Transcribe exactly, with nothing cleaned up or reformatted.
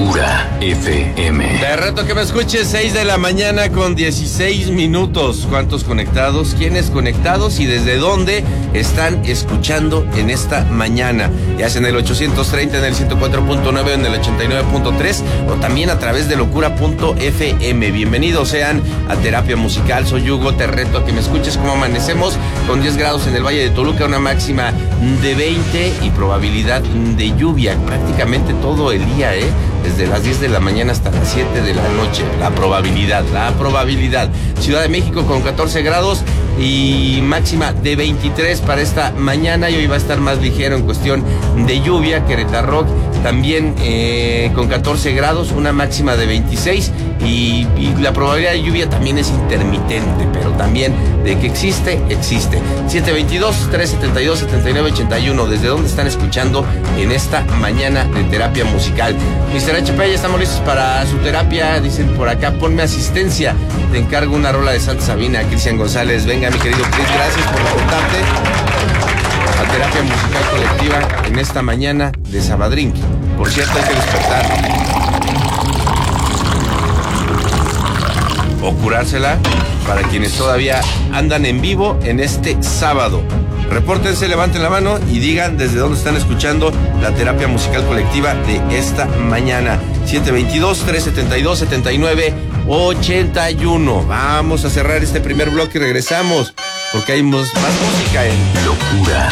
Locura F M. Te reto que me escuches, seis de la mañana con dieciséis minutos. ¿Cuántos conectados? ¿Quiénes conectados? ¿Y desde dónde están escuchando en esta mañana? Ya sea en el ochocientos treinta, en el ciento cuatro punto nueve, en el ochenta y nueve punto tres o también a través de locura punto f m. Bienvenidos sean a Terapia Musical. Soy Hugo, te reto a que me escuches. Como amanecemos con diez grados en el Valle de Toluca, una máxima de veinte y probabilidad de lluvia prácticamente todo el día, ¿eh? Desde las diez de la mañana hasta las siete de la noche. La probabilidad, la probabilidad. Ciudad de México con catorce grados y máxima de veintitrés para esta mañana. Y hoy va a estar más ligero en cuestión de lluvia. Querétaro también eh, con catorce grados, una máxima de veintiséis. Y, y la probabilidad de lluvia también es intermitente, pero también de que existe, existe. siete veintidós, trescientos setenta y dos, setenta y nueve ochenta y uno. ¿Desde dónde están escuchando en esta mañana de Terapia Musical? mister H P, ya estamos listos para su terapia. Dicen por acá, ponme asistencia. Te encargo una rola de Santa Sabina. Cristian González, venga mi querido Chris, gracias por aportarte a Terapia Musical Colectiva en esta mañana de Sabadrink. Por cierto, hay que despertar o curársela para quienes todavía andan en vivo en este sábado. Repórtense, levanten la mano y digan desde dónde están escuchando la Terapia Musical Colectiva de esta mañana. siete veintidós, trescientos setenta y dos, setenta y nueve ochenta y uno. Vamos a cerrar este primer bloque y regresamos porque hay más música en Locura